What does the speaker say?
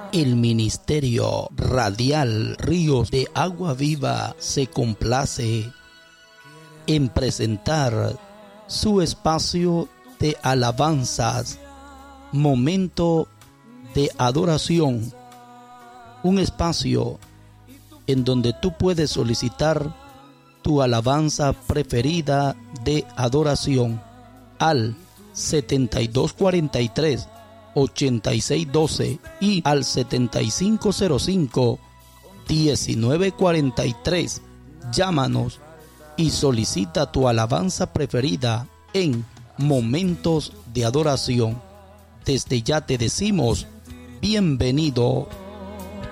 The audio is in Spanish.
El Ministerio Radial Ríos de Agua Viva se complace en presentar su espacio de alabanzas, momento de adoración, un espacio en donde tú puedes solicitar tu alabanza preferida de adoración al 7243-8612 y al 7505-1943. Llámanos y solicita tu alabanza preferida en momentos de adoración. Desde ya te decimos bienvenido.